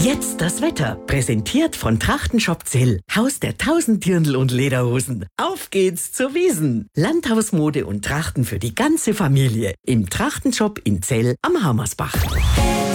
Jetzt das Wetter. Präsentiert von Trachtenshop Zell. Haus der 1000 Dirndl und Lederhosen. Auf geht's zur Wiesn. Landhausmode und Trachten für die ganze Familie. Im Trachtenshop in Zell am Hammersbach.